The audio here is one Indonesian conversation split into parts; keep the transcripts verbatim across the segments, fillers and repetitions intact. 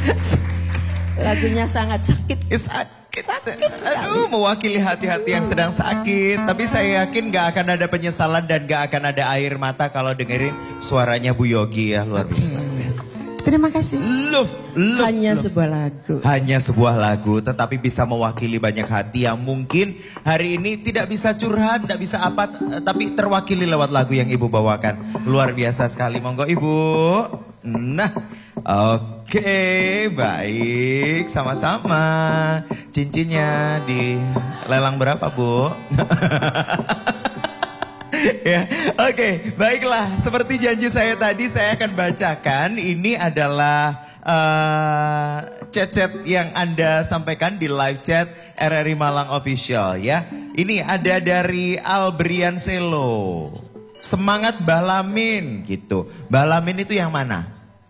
Lagunya sangat sakit. Sakit. Sakit sekali. Aduh, mewakili hati-hati yang sedang sakit. Tapi saya yakin gak akan ada penyesalan dan gak akan ada air mata kalau dengerin suaranya Bu Yogi ya. Luar biasa. Yes. Terima kasih. Love, love, Hanya love. sebuah lagu. Hanya sebuah lagu, tetapi bisa mewakili banyak hati yang mungkin hari ini tidak bisa curhat, tidak bisa apa, tapi terwakili lewat lagu yang Ibu bawakan. Luar biasa sekali, monggo Ibu. Nah, oke, okay, baik, sama-sama. Cincinnya di lelang berapa, Bu? Ya, oke, okay, baiklah. Seperti janji saya tadi, saya akan bacakan. Ini adalah uh, chat-chat yang Anda sampaikan di live chat R R I Malang Official ya. Ini ada dari Albrian Selo. Semangat Balamin gitu. Balamin itu yang mana?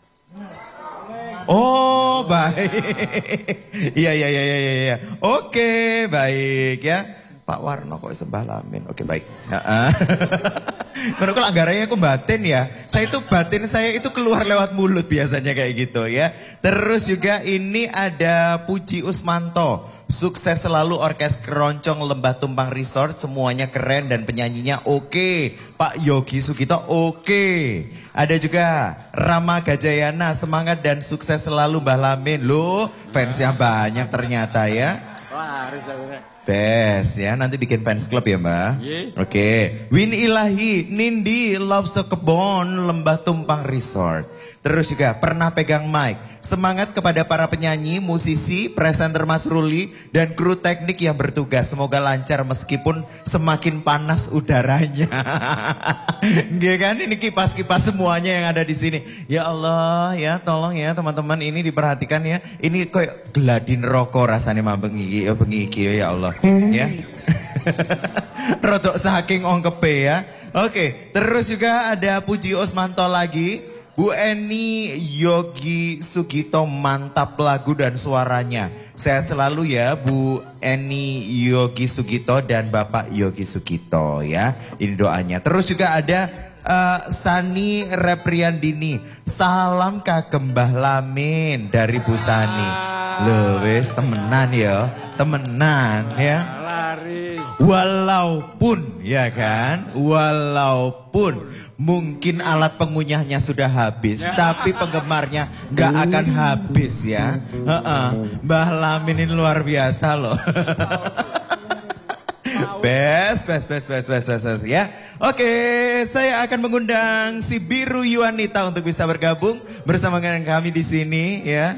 Oh, baik. Iya, iya, iya, iya, iya. Oke, baik ya. Pak Warno kok sebalamin. Oke, baik. Heeh. Menurut kalau anggarannya aku batin ya. Saya itu batin saya itu keluar lewat mulut biasanya kayak gitu ya. Terus juga ini ada Puji Usmanto. Sukses selalu Orkes Keroncong Lembah Tumpang Resort. Semuanya keren dan penyanyinya oke. Pak Yogi Sugito oke. Ada juga Rama Gajayana. Semangat dan sukses selalu Mbah Lamin. Loh, fansnya banyak ternyata ya. Wah, harus harus. Best ya, nanti bikin fans club ya Mbak. Yeah. Oke, okay. Win Ilahi, Nindi, Love Sekebon, Lembah Tumpang Resort. Terus juga pernah pegang mic. Semangat kepada para penyanyi, musisi, presenter Mas Ruli, dan kru teknik yang bertugas. Semoga lancar meskipun semakin panas udaranya. Nggak kan, ini kipas-kipas semuanya yang ada di sini. Ya Allah ya, tolong ya teman-teman ini diperhatikan ya. Ini kayak geladin rokok rasanya mah bengi ya bengi ya Allah. Ya. Rodok saking ongkepe ya. Oke, terus juga ada Puji Osmanto lagi. Bu Eni Yogi Sugito, mantap lagu dan suaranya. Sehat selalu ya Bu Eni Yogi Sugito dan Bapak Yogi Sugito ya. Ini doanya. Terus juga ada uh, Sani Repriandini. Salam kagem Mbah Lamin dari Bu Sani. Loh wis temenan ya, temenan ya. Walaupun ya kan, walaupun mungkin alat pengunyahnya sudah habis, tapi penggemarnya nggak akan habis ya. Uh-uh. Mbah Lamin ini luar biasa loh. Best, best, best, best, best, best, best, ya. Oke, saya akan mengundang si Biru Yuanita untuk bisa bergabung bersama dengan kami di sini ya.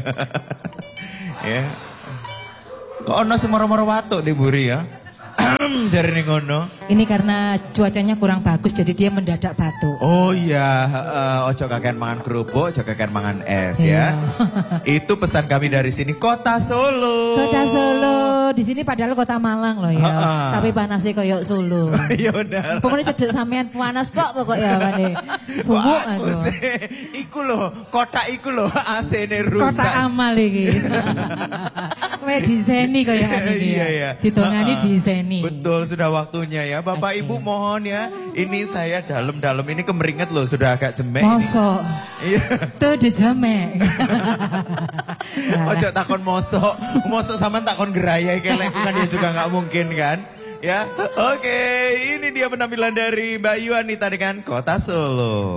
Ya. Kok ono sing moro-moro watuk di Buri ya? Jari ngono. Ini karena cuacanya kurang bagus jadi dia mendadak batuk. Oh iya, uh, ojo kakean mangan kerupuk, ojo kakean mangan es ya. Itu pesan kami dari sini, Kota Solo. Kota Solo, di sini padahal Kota Malang loh ya. Uh-uh. Tapi panasnya koyok Solo. Iya benar. Pokoknya sedek sampean panas kok pokoknya pane. Sumuk aku. Iku loh, kota iku loh A C-ne rusak. Kota amal iki. Kowe diseni koyo ngene iki. Iya iya. Ditongani diseni. Betul, sudah waktunya ya. Bapak okay. Ibu mohon ya. Ini saya dalam-dalam ini kemeringet loh, sudah agak jemek. Mosok. Iya. Tuh udah jemek. Ojo takon mosok. Mosok sama takon geraya kelek kan ya juga nggak mungkin kan. Ya. Oke, okay. Ini dia penampilan dari Mbak Yuanita dengan Kota Solo.